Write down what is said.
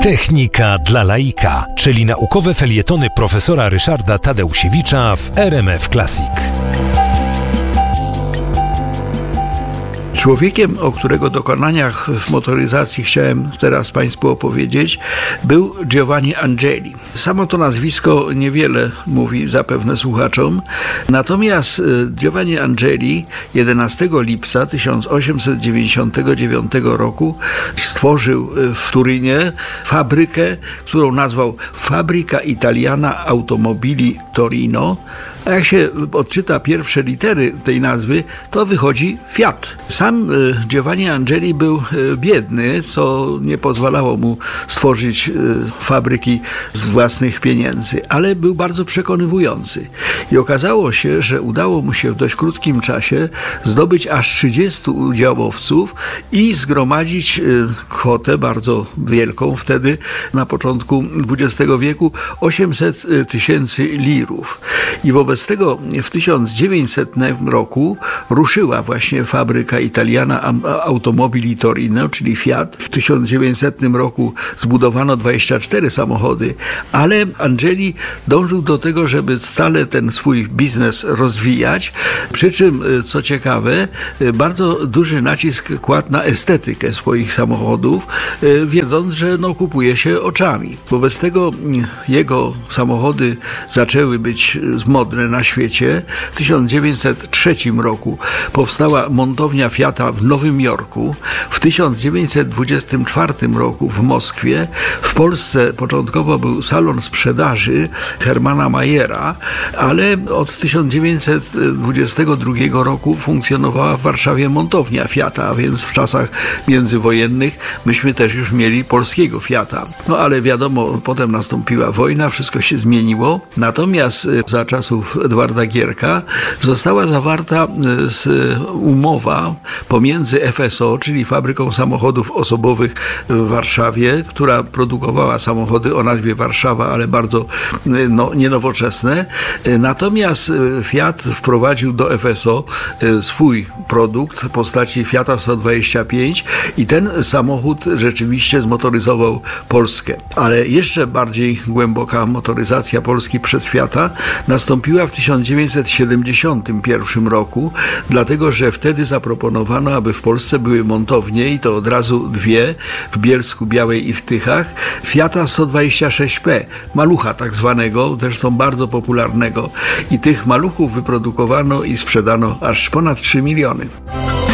Technika dla laika, czyli naukowe felietony profesora Ryszarda Tadeusiewicza w RMF Classic. Człowiekiem, o którego dokonaniach w motoryzacji chciałem teraz Państwu opowiedzieć, był Giovanni Angeli. Samo to nazwisko niewiele mówi zapewne słuchaczom, natomiast Giovanni Angeli 11 lipca 1899 roku stworzył w Turynie fabrykę, którą nazwał Fabbrica Italiana Automobili Torino. A jak się odczyta pierwsze litery tej nazwy, to wychodzi Fiat. Sam Giovanni Angeli był biedny, co nie pozwalało mu stworzyć fabryki z własnych pieniędzy, ale był bardzo przekonywujący. I okazało się, że udało mu się w dość krótkim czasie zdobyć aż 30 udziałowców i zgromadzić kwotę bardzo wielką, wtedy na początku XX wieku 800 000 lirów. I wobec tego w 1900 roku ruszyła właśnie fabryka Italiana Automobili Torino, czyli Fiat. W 1900 roku zbudowano 24 samochody, ale Angeli dążył do tego, żeby stale ten swój biznes rozwijać, przy czym, co ciekawe, bardzo duży nacisk kładł na estetykę swoich samochodów, wiedząc, że kupuje się oczami. Wobec tego jego samochody zaczęły być modne na świecie. W 1903 roku powstała montownia Fiata w Nowym Jorku. W 1924 roku w Moskwie. W Polsce początkowo był salon sprzedaży Hermana Mayera, ale od 1922 roku funkcjonowała w Warszawie montownia Fiata, a więc w czasach międzywojennych myśmy też już mieli polskiego Fiata. Ale wiadomo, potem nastąpiła wojna, wszystko się zmieniło. Natomiast za czasów Edwarda Gierka została zawarta umowa pomiędzy FSO, czyli fabryką samochodów osobowych w Warszawie, która produkowała samochody o nazwie Warszawa, ale bardzo nienowoczesne. Natomiast Fiat wprowadził do FSO swój produkt w postaci Fiata 125 i ten samochód rzeczywiście zmotoryzował Polskę. Ale jeszcze bardziej głęboka motoryzacja Polski przez Fiata nastąpiła w 1971 roku, dlatego że wtedy zaproponowano, aby w Polsce były montownie, i to od razu dwie, w Bielsku Białej i w Tychach, Fiata 126P, malucha tak zwanego, zresztą bardzo popularnego. I tych maluchów wyprodukowano i sprzedano aż ponad 3 miliony.